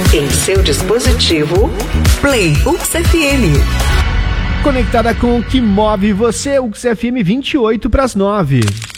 Em seu dispositivo, Play UX FM. Conectada com o que move você, UX FM 8:28.